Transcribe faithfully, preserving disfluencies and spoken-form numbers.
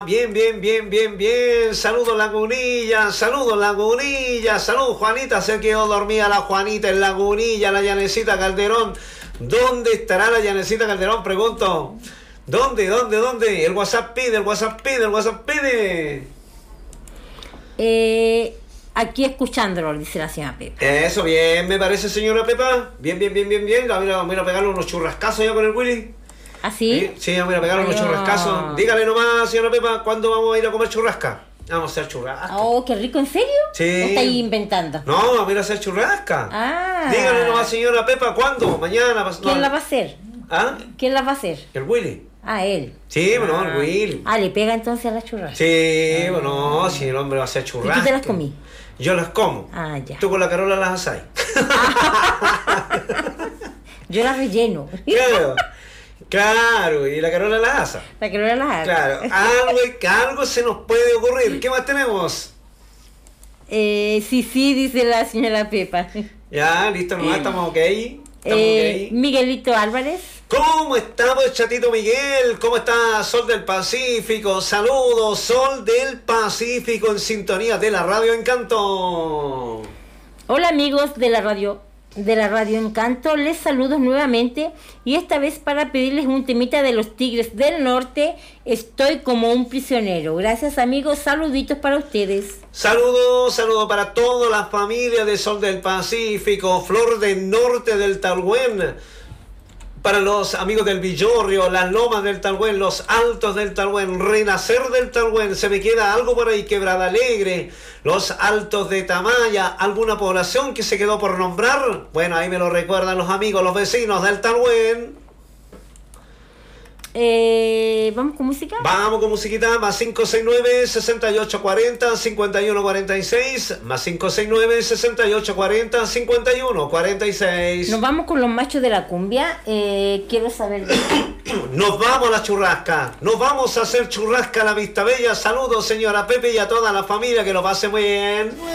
Bien, bien, bien, bien, bien. Saludos Lagunilla, saludos Lagunilla, saludos Juanita. Se quedó dormida la Juanita en Lagunilla, la Llanecita Calderón. ¿Dónde estará la Llanecita Calderón? Pregunto. ¿Dónde, dónde, dónde? El WhatsApp pide, el WhatsApp pide, el WhatsApp pide. Eh, aquí escuchándolo, dice la señora Pepa. Eso, bien, me parece, señora Pepa. Bien, bien, bien, bien, bien. Vamos a, a pegarle unos churrascazos ya con el Willy. ¿Ah, sí? Sí, vamos a ir a pegarle unos churrascazos. Dígale nomás, señora Pepa, ¿cuándo vamos a ir a comer churrasca? Vamos a hacer churrasca. Oh, qué rico, ¿en serio? Sí. ¿O estáis inventando? No, vamos a ir a hacer churrasca. Ah. Dígale nomás, señora Pepa, ¿cuándo? Mañana. Pas... ¿Quién no. la va a hacer? ¿Ah? ¿Quién la va a hacer? El Willy. Ah, él. Sí, bueno, ah. el Willy. Ah, le pega entonces a las churrascas. Sí, ah. bueno, si el hombre va a hacer churrasca. ¿Y tú te las comí? Yo las como. Ah, ya. Tú con la Carola las asáis. Yo las relleno. Claro. Claro, y la Carola las asa. La Carola las asa. Claro, algo, algo se nos puede ocurrir. ¿Qué más tenemos? Eh, sí, sí, dice la señora Pepa. Ya, listo, nomás estamos ok. Estamos eh, okay. Miguelito Álvarez. ¿Cómo estamos, chatito Miguel? ¿Cómo está Sol del Pacífico? Saludos, Sol del Pacífico en sintonía de la Radio Encanto. Hola amigos de la radio de la Radio Encanto, les saludo nuevamente y esta vez para pedirles un temita de los Tigres del Norte, Estoy como un prisionero. Gracias amigos, saluditos para ustedes. Saludos, saludos para toda la familia de Sol del Pacífico, Flor del Norte del Talhuén, para los amigos del Villorrio, las Lomas del Talhuén, los Altos del Talhuén, Renacer del Talhuén, se me queda algo por ahí, Quebrada Alegre, los Altos de Tamaya, alguna población que se quedó por nombrar. Bueno, ahí me lo recuerdan los amigos, los vecinos del Talhuén. Eh, ¿Vamos con música? Vamos con musiquita, más cinco seis nueve, seis ocho cuatro cero, cinco uno cuatro seis, más cinco seis nueve, seis ocho cuatro cero, cinco uno cuatro seis. Nos vamos con los machos de la cumbia. Eh, quiero saber... Nos vamos a la churrasca, nos vamos a hacer churrasca a la Vista Bella. Saludos señora Pepe y a toda la familia, que lo pase muy bien.